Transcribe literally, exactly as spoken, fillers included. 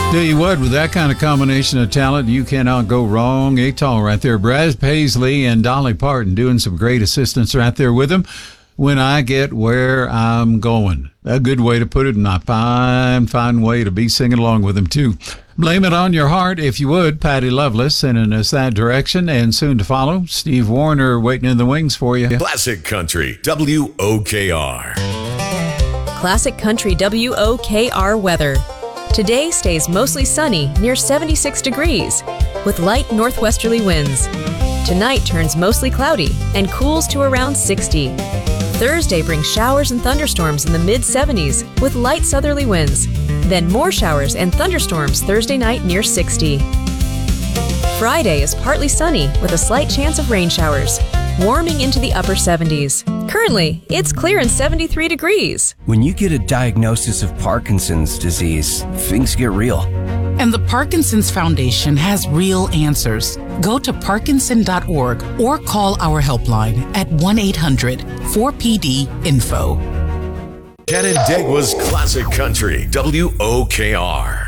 Tell you what, with that kind of combination of talent, you cannot go wrong at all right there. Brad Paisley and Dolly Parton doing some great assistance right there with him. When I get where I'm going. A good way to put it, and a fine, fine way to be singing along with him, too. Blame It on Your Heart, if you would. Patty Loveless sending us that direction, and soon to follow, Steve Wariner waiting in the wings for you. Classic Country, W O K R. Classic Country W O K R weather. Today stays mostly sunny, near seventy-six degrees, with light northwesterly winds. Tonight turns mostly cloudy and cools to around sixty. Thursday brings showers and thunderstorms in the mid seventies with light southerly winds. Then more showers and thunderstorms Thursday night near sixty. Friday is partly sunny with a slight chance of rain showers, warming into the upper seventies. Currently, it's clear and seventy-three degrees. When you get a diagnosis of Parkinson's disease, things get real. And the Parkinson's Foundation has real answers. Go to Parkinson dot org or call our helpline at one eight hundred four P D info. Canandaigua's Classic Country, W O K R.